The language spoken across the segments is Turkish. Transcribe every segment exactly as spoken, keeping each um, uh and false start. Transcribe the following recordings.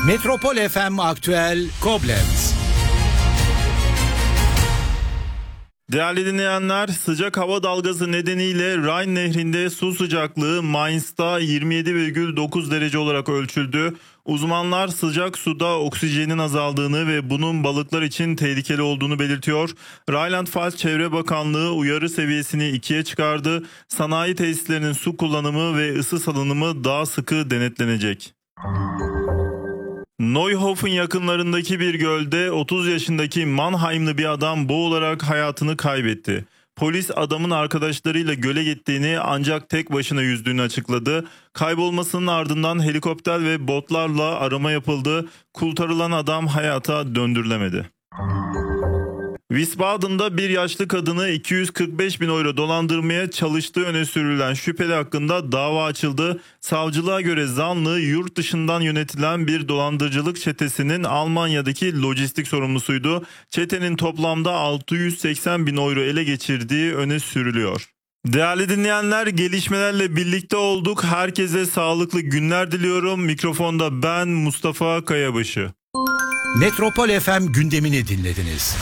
Metropol F M Aktüel Koblenz. Değerli dinleyenler, sıcak hava dalgası nedeniyle Rhine Nehri'nde su sıcaklığı Mainz'da yirmi yedi virgül dokuz derece olarak ölçüldü. Uzmanlar sıcak suda oksijenin azaldığını ve bunun balıklar için tehlikeli olduğunu belirtiyor. Rheinland-Pfalz Çevre Bakanlığı uyarı seviyesini ikiye çıkardı. Sanayi tesislerinin su kullanımı ve ısı salınımı daha sıkı denetlenecek. Neuhofen yakınlarındaki bir gölde otuz yaşındaki Mannheimlı bir adam boğularak hayatını kaybetti. Polis adamın arkadaşlarıyla göle gittiğini ancak tek başına yüzdüğünü açıkladı. Kaybolmasının ardından helikopter ve botlarla arama yapıldı. Kurtarılan adam hayata döndürülemedi. Wiesbaden'da bir yaşlı kadını iki yüz kırk beş bin euro dolandırmaya çalıştığı öne sürülen şüpheli hakkında dava açıldı. Savcılığa göre zanlı yurt dışından yönetilen bir dolandırıcılık çetesinin Almanya'daki lojistik sorumlusuydu. Çetenin toplamda altı yüz seksen bin euro ele geçirdiği öne sürülüyor. Değerli dinleyenler, gelişmelerle birlikte olduk. Herkese sağlıklı günler diliyorum. Mikrofonda ben Mustafa Kayabaşı. Metropol F M gündemini dinlediniz.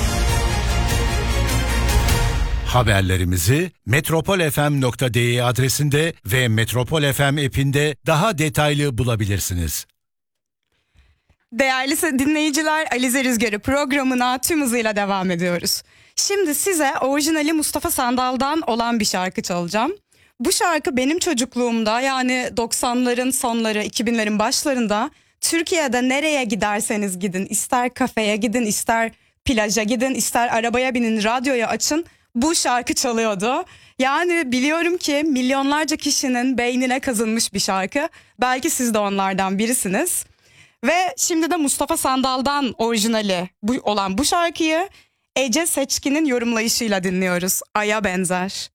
Haberlerimizi metropol f m nokta d e adresinde ve Metropol F M app'inde daha detaylı bulabilirsiniz. Değerli dinleyiciler, Alize Rüzgarı programına tüm hızıyla devam ediyoruz. Şimdi size orijinali Mustafa Sandal'dan olan bir şarkı çalacağım. Bu şarkı benim çocukluğumda, yani doksanların sonları, iki binlerin başlarında Türkiye'de nereye giderseniz gidin, ister kafeye gidin, ister plaja gidin, ister arabaya binin, radyoya açın, bu şarkı çalıyordu. Yani biliyorum ki milyonlarca kişinin beynine kazınmış bir şarkı. Belki siz de onlardan birisiniz. Ve şimdi de Mustafa Sandal'dan orijinali bu, olan bu şarkıyı Ece Seçkin'in yorumlayışıyla dinliyoruz. Ay'a benzer.